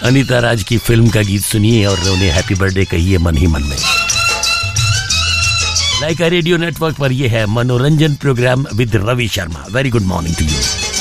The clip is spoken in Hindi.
अनीता राज की फिल्म का गीत सुनिए और उन्हें हैप्पी बर्थडे कहिए मन ही मन में। लाइका रेडियो नेटवर्क पर यह है मनोरंजन programme with Ravi Sharma. Very good morning to you.